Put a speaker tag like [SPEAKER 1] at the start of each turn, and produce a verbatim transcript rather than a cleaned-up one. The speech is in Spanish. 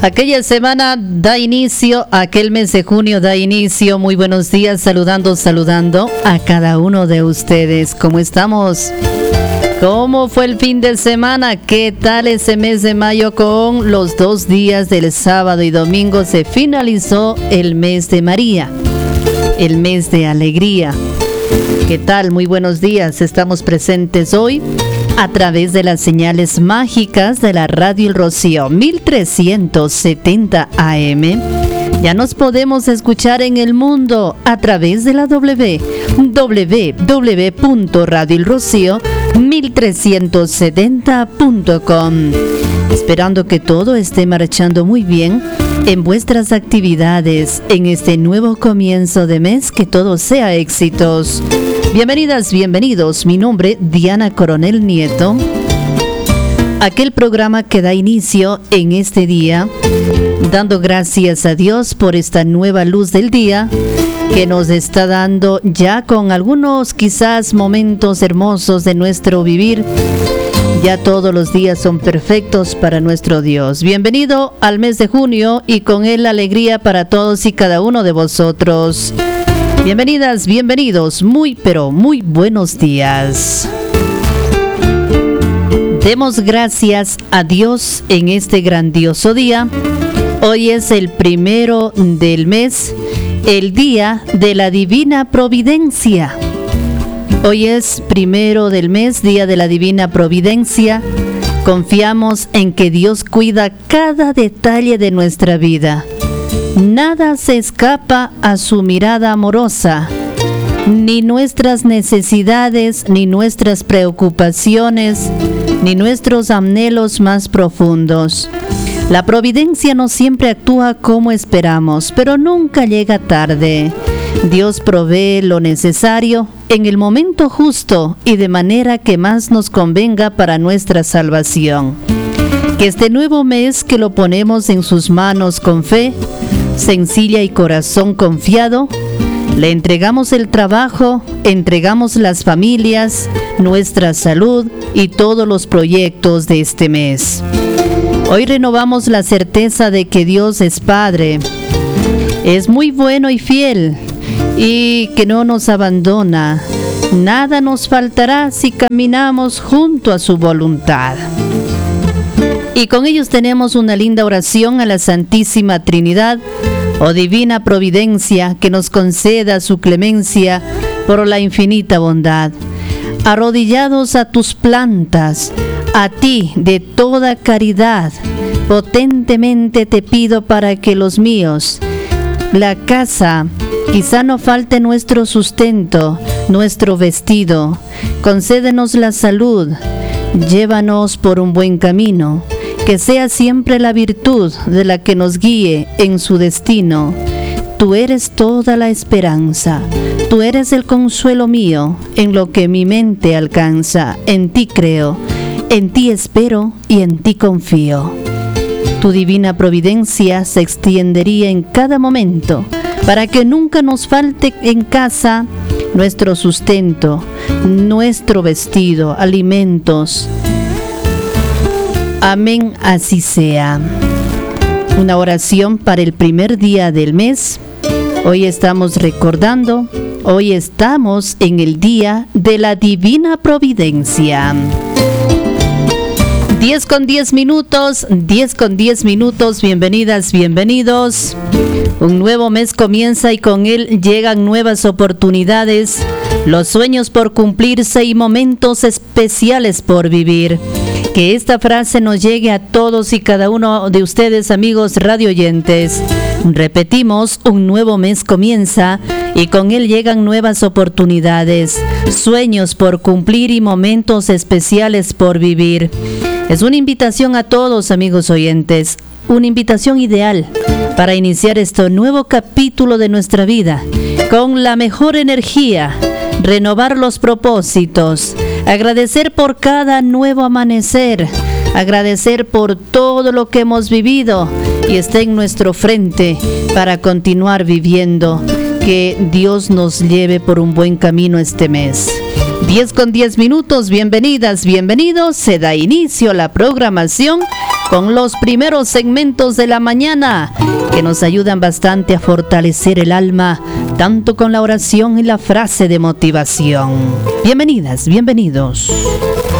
[SPEAKER 1] Aquella semana da inicio, aquel mes de junio da inicio. Muy buenos días, saludando, saludando a cada uno de ustedes. ¿Cómo estamos? ¿Cómo fue el fin de semana? ¿Qué tal ese mes de mayo? Con los dos días del sábado y domingo se finalizó el mes de María, el mes de alegría. ¿Qué tal? Muy buenos días. Estamos presentes hoy a través de las señales mágicas de la Radio El Rocío mil trescientos setenta A M. Ya nos podemos escuchar en el mundo a través de la w w w punto radio el rocío mil trescientos setenta punto com. Esperando que todo esté marchando muy bien en vuestras actividades en este nuevo comienzo de mes, que todo sea éxitos. Bienvenidas, bienvenidos. Mi nombre, Diana Coronel Nieto. Aquel programa que da inicio en este día, dando gracias a Dios por esta nueva luz del día que nos está dando, ya con algunos quizás momentos hermosos de nuestro vivir. Ya todos los días son perfectos para nuestro Dios. Bienvenido al mes de junio y con él la alegría para todos y cada uno de vosotros. Bienvenidas, bienvenidos, muy pero muy buenos días. Demos gracias a Dios en este grandioso día. Hoy es el primero del mes, el día de la Divina Providencia. Hoy es primero del mes, día de la Divina Providencia. Confiamos en que Dios cuida cada detalle de nuestra vida. Nada se escapa a su mirada amorosa, ni nuestras necesidades, ni nuestras preocupaciones, ni nuestros anhelos más profundos. La providencia no siempre actúa como esperamos, pero nunca llega tarde. Dios provee lo necesario en el momento justo y de manera que más nos convenga para nuestra salvación. Que este nuevo mes, que lo ponemos en sus manos con fe, sencilla y corazón confiado, le entregamos el trabajo, entregamos las familias, nuestra salud y todos los proyectos de este mes. Hoy renovamos la certeza de que Dios es Padre, es muy bueno y fiel, y que no nos abandona. Nada nos faltará si caminamos junto a su voluntad. Y con ellos tenemos una linda oración a la Santísima Trinidad. Oh Divina Providencia, que nos conceda su clemencia por la infinita bondad. Arrodillados a tus plantas, a ti de toda caridad, potentemente te pido para que los míos, la casa, quizá no falte nuestro sustento, nuestro vestido. Concédenos la salud, llévanos por un buen camino, que sea siempre la virtud de la que nos guíe en su destino. Tú eres toda la esperanza, tú eres el consuelo mío, en lo que mi mente alcanza. En ti creo, en ti espero y en ti confío. Tu divina providencia se extendería en cada momento, para que nunca nos falte en casa nuestro sustento, nuestro vestido, alimentos. Amén, así sea. Una oración para el primer día del mes. Hoy estamos recordando, hoy estamos en el día de la Divina Providencia. diez con diez minutos, diez con diez minutos, bienvenidas, bienvenidos. Un nuevo mes comienza y con él llegan nuevas oportunidades, los sueños por cumplirse y momentos especiales por vivir. Que esta frase nos llegue a todos y cada uno de ustedes, amigos radioyentes. Repetimos, un nuevo mes comienza y con él llegan nuevas oportunidades, sueños por cumplir y momentos especiales por vivir. Es una invitación a todos, amigos oyentes, una invitación ideal para iniciar este nuevo capítulo de nuestra vida con la mejor energía, renovar los propósitos, agradecer por cada nuevo amanecer, agradecer por todo lo que hemos vivido y está en nuestro frente para continuar viviendo. Que Dios nos lleve por un buen camino este mes. diez con diez minutos, bienvenidas, bienvenidos. Se da inicio a la programación con los primeros segmentos de la mañana que nos ayudan bastante a fortalecer el alma, tanto con la oración y la frase de motivación. Bienvenidas, bienvenidos.